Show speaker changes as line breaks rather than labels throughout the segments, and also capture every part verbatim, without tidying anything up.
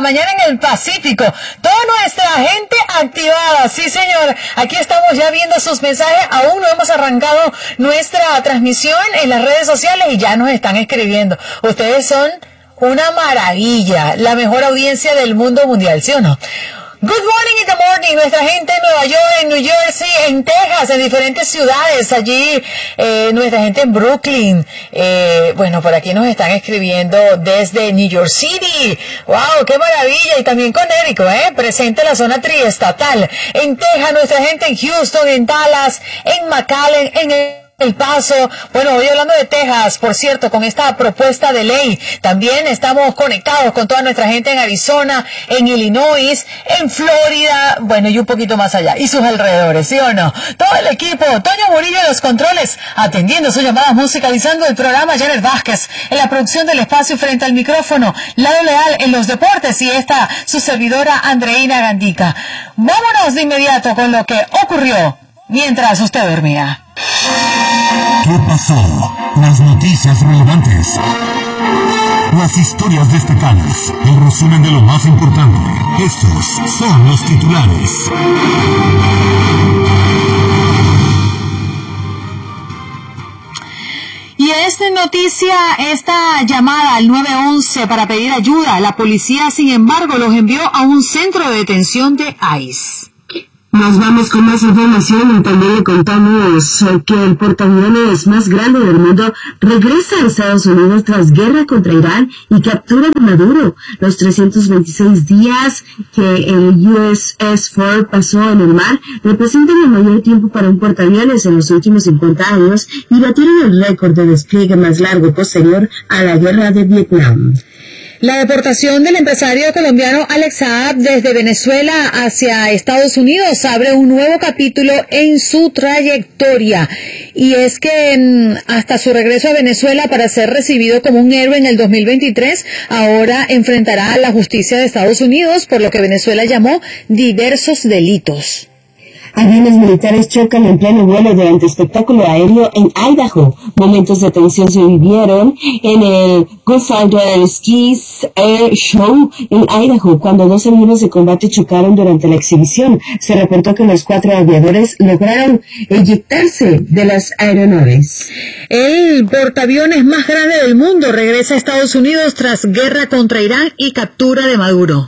mañana en el Pacífico. Toda nuestra gente activada, sí señor. Aquí estamos ya viendo sus mensajes. Aún no hemos arrancado nuestra transmisión en las redes sociales y ya nos están escribiendo. Ustedes son una maravilla, la mejor audiencia del mundo mundial, ¿sí o no? Good morning in the morning, nuestra gente en Nueva York, en New Jersey, en Texas, en diferentes ciudades, allí, eh, nuestra gente en Brooklyn, eh, bueno, por aquí nos están escribiendo desde New York City, wow, qué maravilla, y también Connecticut, eh, presente en la zona triestatal, en Texas, nuestra gente en Houston, en Dallas, en McAllen, en el El Paso. Bueno, hoy hablando de Texas, por cierto, con esta propuesta de ley, también estamos conectados con toda nuestra gente en Arizona, en Illinois, en Florida, bueno, y un poquito más allá, y sus alrededores, ¿sí o no? Todo el equipo, Toño Murillo en los controles, atendiendo sus llamadas, musicalizando el programa, Janet Vázquez en la producción del espacio frente al micrófono, Lalo Leal en los deportes, y esta, su servidora, Andreina Gandica. Vámonos de inmediato con lo que ocurrió mientras usted dormía.
¿Qué pasó? Las noticias relevantes. Las historias destacadas. El resumen de lo más importante. Estos son los titulares.
Y es noticia esta llamada al nueve once para pedir ayuda. La policía, sin embargo, los envió a un centro de detención de ICE.
Nos vamos con más información y también le contamos que el portaaviones más grande del mundo regresa a Estados Unidos tras guerra contra Irán y captura de Maduro. Los trescientos veintiséis días que el U S S Ford pasó en el mar representan el mayor tiempo para un portaaviones en los últimos cincuenta años y batieron el récord de despliegue más largo posterior a la guerra de Vietnam.
La deportación del empresario colombiano Alex Saab desde Venezuela hacia Estados Unidos abre un nuevo capítulo en su trayectoria. Y es que hasta su regreso a Venezuela para ser recibido como un héroe en el dos mil veintitrés, ahora enfrentará a la justicia de Estados Unidos por lo que Venezuela llamó diversos delitos.
Aviones militares chocan en pleno vuelo durante espectáculo aéreo en Idaho. Momentos de tensión se vivieron en el Goodsider Skis Air Show en Idaho cuando dos aviones de combate chocaron durante la exhibición. Se reportó que los cuatro aviadores lograron eyectarse de las aeronaves.
El portaaviones más grande del mundo regresa a Estados Unidos tras guerra contra Irán y captura de Maduro.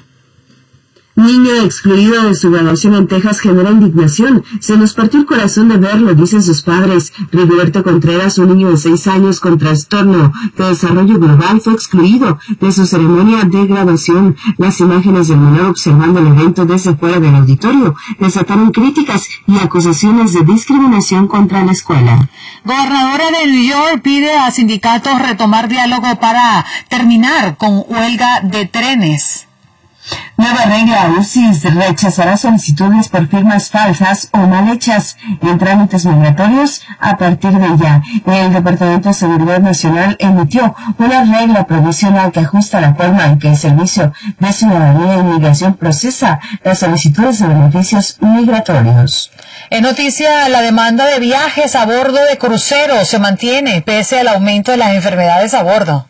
Niño excluido de su graduación en Texas genera indignación. Se nos partió el corazón de verlo, dicen sus padres. Rigoberto Contreras, un niño de seis años con trastorno de desarrollo global, fue excluido de su ceremonia de graduación. Las imágenes del menor observando el evento desde fuera del auditorio desataron críticas y acusaciones de discriminación contra la escuela.
Gobernadora de New York pide a sindicatos retomar diálogo para terminar con huelga de trenes.
Nueva regla: U C I S rechazará solicitudes por firmas falsas o mal hechas en trámites migratorios a partir de ya. El Departamento de Seguridad Nacional emitió una regla provisional que ajusta la forma en que el Servicio de Ciudadanía e Inmigración procesa las solicitudes de beneficios migratorios.
En noticia, la demanda de viajes a bordo de cruceros se mantiene pese al aumento de las enfermedades a bordo.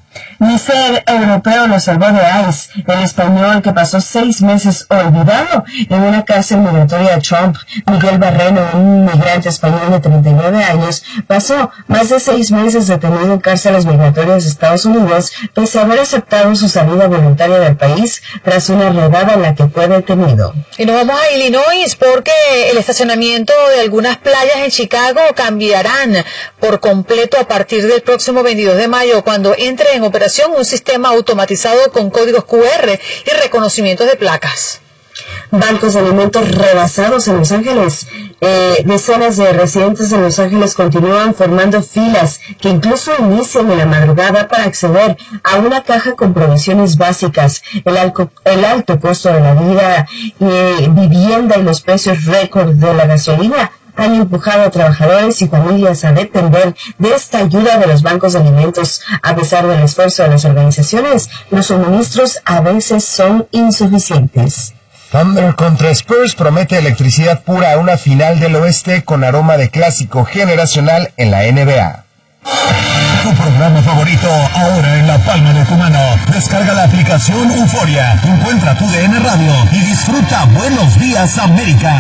Ni ser europeo lo salvó de ICE. El español que pasó seis meses olvidado en una cárcel migratoria de Trump, Miguel Barreno, un migrante español de treinta y nueve años, pasó más de seis meses detenido en cárceles migratorias de Estados Unidos, pese a haber aceptado su salida voluntaria del país tras una redada en la que fue detenido.
Y nos vamos a Illinois porque el estacionamiento de algunas playas en Chicago cambiarán por completo a partir del próximo veintidós de mayo, cuando entre en operación un sistema automatizado con códigos Q R y reconocimientos de placas.
Bancos de alimentos rebasados en Los Ángeles. Eh, decenas de residentes de Los Ángeles continúan formando filas que incluso inician en la madrugada para acceder a una caja con provisiones básicas. El, alco, el alto costo de la vida, eh, vivienda y los precios récord de la gasolina han empujado a trabajadores y familias a depender de esta ayuda de los bancos de alimentos. A pesar del esfuerzo de las organizaciones, los suministros a veces son insuficientes.
Thunder contra Spurs promete electricidad pura a una final del oeste con aroma de clásico generacional en la N B A.
Tu programa favorito, ahora en la palma de tu mano. Descarga la aplicación Euforia, encuentra tu D N Radio y disfruta Buenos Días América.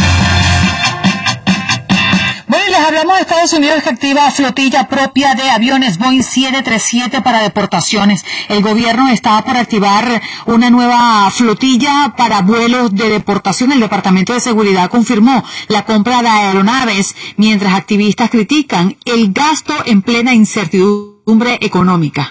Bueno, les hablamos de Estados Unidos, que activa flotilla propia de aviones Boeing siete treinta y siete para deportaciones. El gobierno está por activar una nueva flotilla para vuelos de deportación. El Departamento de Seguridad confirmó la compra de aeronaves, mientras activistas critican el gasto en plena incertidumbre económica.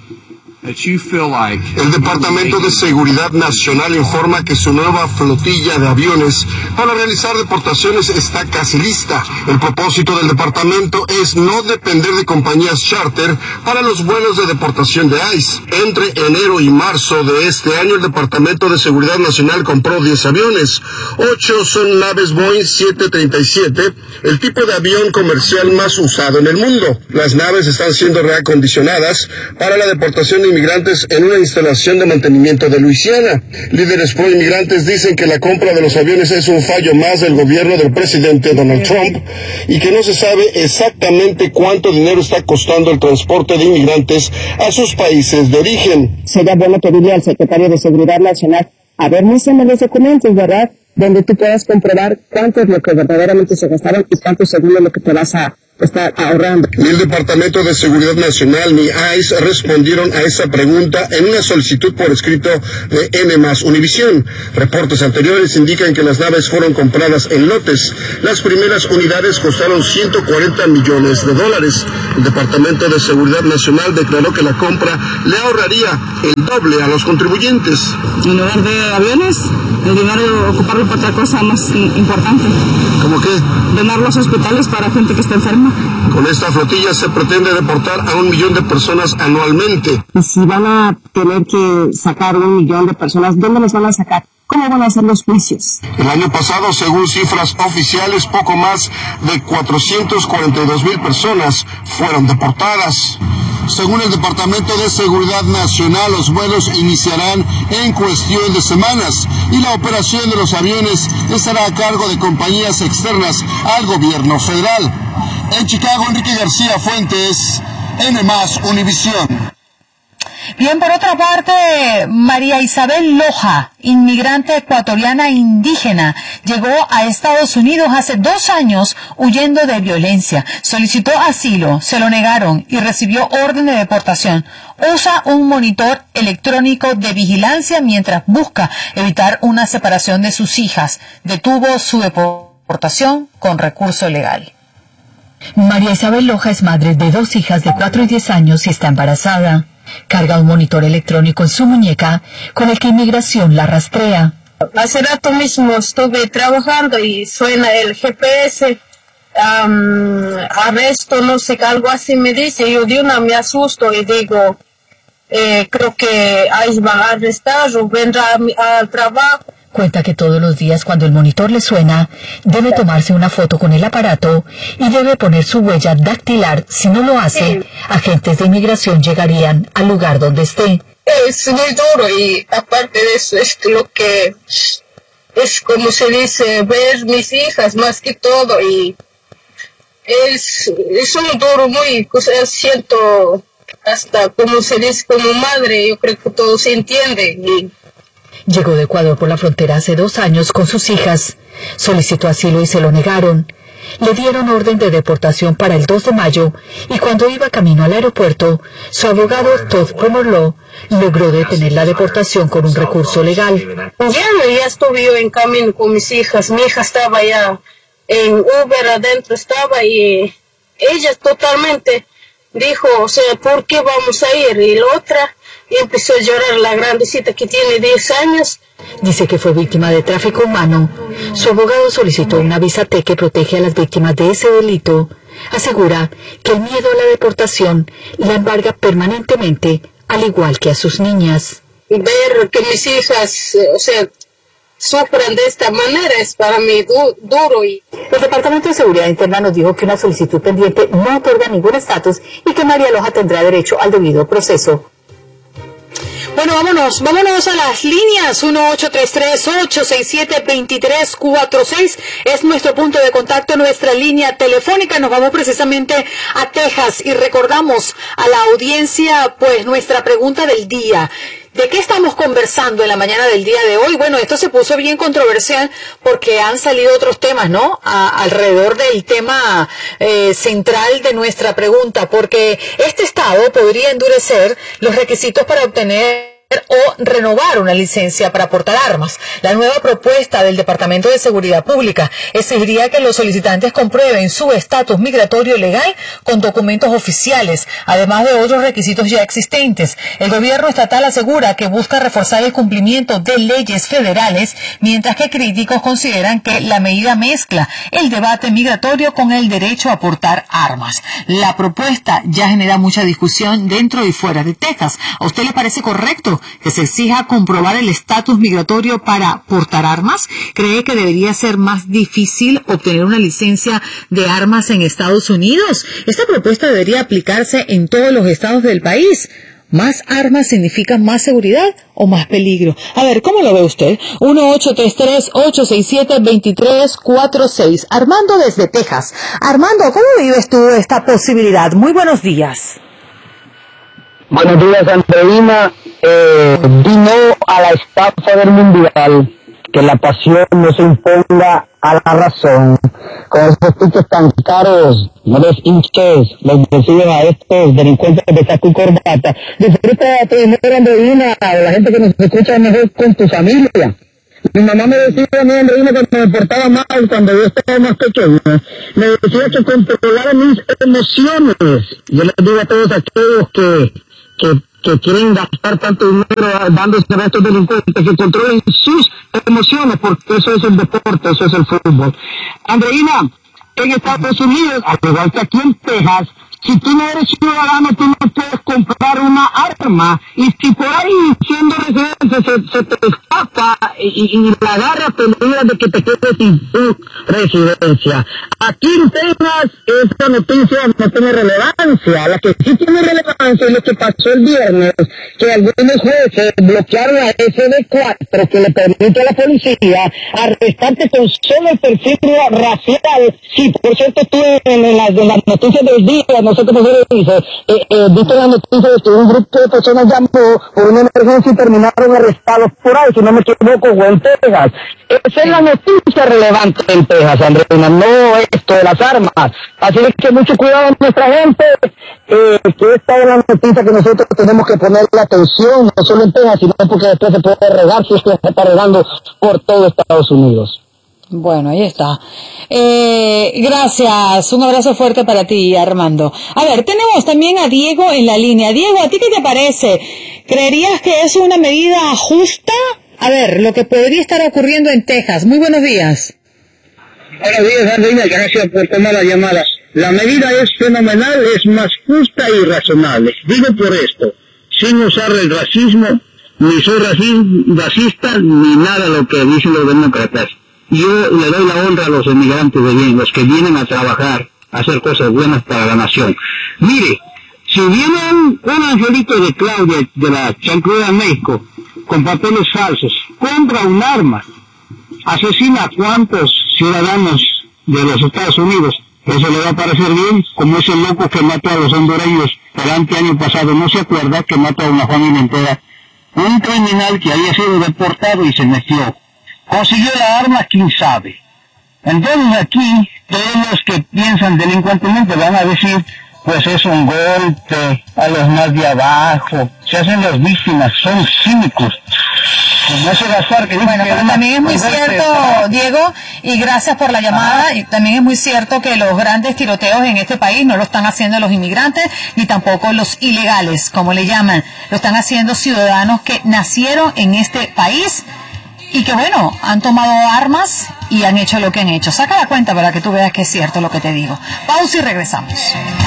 El Departamento de Seguridad Nacional informa que su nueva flotilla de aviones para realizar deportaciones está casi lista. El propósito del departamento es no depender de compañías charter para los vuelos de deportación de ICE. Entre enero y marzo de este año, el Departamento de Seguridad Nacional compró diez aviones. Ocho son naves Boeing siete treinta y siete, el tipo de avión comercial más usado en el mundo. Las naves están siendo reacondicionadas para la deportación de inmigrantes en una instalación de mantenimiento de Luisiana. Líderes pro inmigrantes dicen que la compra de los aviones es un fallo más del gobierno del presidente Donald Trump y que no se sabe exactamente cuánto dinero está costando el transporte de inmigrantes a sus países de origen.
Sería bueno pedirle al secretario de Seguridad Nacional a ver mis los documentos, ¿verdad? Donde tú puedas comprobar cuánto es lo que verdaderamente se gastaron y cuánto según lo que te vas a estar ahorrando.
Ni el Departamento de Seguridad Nacional ni ICE respondieron a esa pregunta en una solicitud por escrito de N más Univisión. Reportes anteriores indican que las naves fueron compradas en lotes. Las primeras unidades costaron ciento cuarenta millones de dólares. El Departamento de Seguridad Nacional declaró que la compra le ahorraría el doble a los contribuyentes.
En lugar de aviones, el dinero ocuparlo para otra cosa más importante.
¿Cómo qué?
Donar los hospitales para gente que está enferma.
Con esta flotilla se pretende deportar a un millón de personas anualmente.
Y si van a tener que sacar un millón de personas, ¿dónde los van a sacar? ¿Cómo van a hacer los juicios?
El año pasado, según cifras oficiales, poco más de cuatrocientas cuarenta y dos mil personas fueron deportadas. Según el Departamento de Seguridad Nacional, los vuelos iniciarán en cuestión de semanas y la operación de los aviones estará a cargo de compañías externas al gobierno federal. En Chicago, Enrique García Fuentes, N más Univisión.
Bien, por otra parte, María Isabel Loja, inmigrante ecuatoriana indígena, llegó a Estados Unidos hace dos años huyendo de violencia. Solicitó asilo, se lo negaron y recibió orden de deportación. Usa un monitor electrónico de vigilancia mientras busca evitar una separación de sus hijas. Detuvo su deportación con recurso legal.
María Isabel Loja es madre de dos hijas de cuatro y diez años y está embarazada. Carga un monitor electrónico en su muñeca con el que inmigración la rastrea.
Hace rato mismo estuve trabajando y suena el G P S, um, arresto, no sé, algo así me dice. Yo de una me asusto y digo, eh, creo que ahí van a arrestar o vendrá al trabajo.
Cuenta que todos los días cuando el monitor le suena, debe tomarse una foto con el aparato y debe poner su huella dactilar. Si no lo hace, sí, agentes de inmigración llegarían al lugar donde esté.
Es muy duro y aparte de eso es lo que es, como se dice, ver mis hijas más que todo y es, es un duro muy, o sea, siento hasta como se dice como madre, yo creo que todo se entiende y
llegó de Ecuador por la frontera hace dos años con sus hijas. Solicitó asilo y se lo negaron. Le dieron orden de deportación para el dos de mayo y cuando iba camino al aeropuerto, su abogado Todd Promorlo logró detener la deportación con un recurso legal.
Ya, ya estuve yo en camino con mis hijas. Mi hija estaba ya en Uber adentro, estaba y ella totalmente dijo, o sea, ¿por qué vamos a ir? Y la otra y empezó a llorar, la grandecita que tiene diez años.
Dice que fue víctima de tráfico humano. Su abogado solicitó una visa T que protege a las víctimas de ese delito. Asegura que el miedo a la deportación la embarga permanentemente, al igual que a sus niñas.
Ver que mis hijas, o sea, sufran de esta manera es para mí du duro. Y
el Departamento de Seguridad Interna nos dijo que una solicitud pendiente no otorga ningún estatus y que María Loja tendrá derecho al debido proceso.
Bueno, vámonos, vámonos a las líneas. uno ocho tres tres, ocho seis siete, dos tres cuatro seis es nuestro punto de contacto, nuestra línea telefónica. Nos vamos precisamente a Texas y recordamos a la audiencia pues nuestra pregunta del día. ¿De qué estamos conversando en la mañana del día de hoy? Bueno, esto se puso bien controversial porque han salido otros temas, ¿no? A, alrededor del tema eh, central de nuestra pregunta, porque este estado podría endurecer los requisitos para obtener o renovar una licencia para portar armas. La nueva propuesta del Departamento de Seguridad Pública exigiría que los solicitantes comprueben su estatus migratorio legal con documentos oficiales, además de otros requisitos ya existentes. El gobierno estatal asegura que busca reforzar el cumplimiento de leyes federales, mientras que críticos consideran que la medida mezcla el debate migratorio con el derecho a portar armas. La propuesta ya genera mucha discusión dentro y fuera de Texas. ¿A usted le parece correcto que se exija comprobar el estatus migratorio para portar armas? ¿Cree que debería ser más difícil obtener una licencia de armas en Estados Unidos? Esta propuesta debería aplicarse en todos los estados del país. ¿Más armas significa más seguridad o más peligro? A ver, ¿cómo lo ve usted? uno ocho tres tres, ocho seis siete, dos tres cuatro seis. Armando desde Texas. Armando, ¿cómo vives tú esta posibilidad? Muy buenos días.
Buenos días, Andreina. Eh, vino a la estafa del mundial, que la pasión no se imponga a la razón. Con esos tickets tan caros, no les hinches, los reciben a estos delincuentes de saco y corbata. Disfruta primero, Andreina, a la gente que nos escucha mejor con tu familia. Mi mamá me decía a mí, Andreina, cuando me portaba mal, cuando yo estaba más pequeño, me decía que controlara mis emociones. Yo les digo a todos aquellos que, que que quieren gastar tanto dinero dándose a estos delincuentes, que controlen sus emociones, porque eso es el deporte, eso es el fútbol. Andreina, en Estados Unidos, al igual que aquí en Texas, si tú no eres ciudadano, tú no puedes comprar una arma, y si por ahí siendo residente se, se te escapa y, y, y la agarra, te olvidas de que te quedes sin tu residencia. Aquí en Texas, esta noticia no tiene relevancia. La que sí tiene relevancia es lo que pasó el viernes, que algunos jueces bloquearon a S D cuatro, que le permite a la policía arrestarte con solo el perfil racial. Sí, por cierto, tú en, en, las, en las noticias del día, no sé cómo se le dice, eh, eh, viste la noticia de que un grupo de personas llamó por una emergencia y terminaron arrestados por ahí, si no me equivoco, fue en Texas. Esa es la noticia relevante en Texas, Andreina, no esto de las armas. Así que mucho cuidado a nuestra gente, eh, que esta es la noticia que nosotros tenemos que ponerle atención, no solo en Texas, sino porque después se puede regar si es que se está regando por todo Estados Unidos.
Bueno, ahí está. Eh, gracias. Un abrazo fuerte para ti, Armando. A ver, tenemos también a Diego en la línea. Diego, ¿a ti qué te parece? ¿Creerías que es una medida justa? A ver, lo que podría estar ocurriendo en Texas. Muy buenos días.
Buenos días, Andreina. Gracias por tomar la llamada. La medida es fenomenal, es más justa y razonable. Digo por esto, sin usar el racismo, ni soy racista, ni nada de lo que dicen los demócratas. Yo le doy la honra a los inmigrantes de bien, los que vienen a trabajar, a hacer cosas buenas para la nación. Mire, si viene un, un angelito de Claudia, de la Chancluda en México, con papeles falsos, compra un arma, asesina a cuantos ciudadanos de los Estados Unidos, eso le va a parecer bien, como ese loco que mató a los hondureños el año pasado, no se acuerda, que mató a una familia entera, un criminal que había sido deportado y se metió. Consiguió la arma, quién sabe. Entonces aquí, todos los que piensan delincuentemente van a decir, pues es un golpe a los más de abajo, se hacen las víctimas, son cínicos. Como ese Gaspar que dice
bueno,
que
pero también es muy cierto, Diego, y gracias por la llamada, y también es muy cierto que los grandes tiroteos en este país no lo están haciendo los inmigrantes, ni tampoco los ilegales, como le llaman, lo están haciendo ciudadanos que nacieron en este país, y que bueno, han tomado armas y han hecho lo que han hecho. Saca la cuenta para que tú veas que es cierto lo que te digo. Pausa y regresamos.